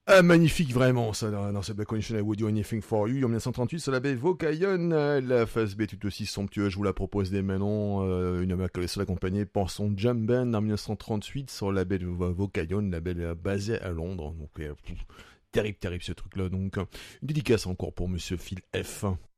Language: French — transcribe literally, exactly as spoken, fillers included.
Ah, magnifique, vraiment, ça, dans, dans ce Black Condition I Would Do Anything For You, en dix-neuf cent trente-huit, sur la baie Vocayon, euh, la phase B tout aussi somptueuse, je vous la propose dès maintenant, euh, une américaine accompagnée par son Jam Band en dix-neuf cent trente-huit, sur la baie de Vocayon, label euh, basé à Londres, donc, euh, pff, terrible, terrible ce truc-là, donc, euh, une dédicace encore pour Monsieur Phil F.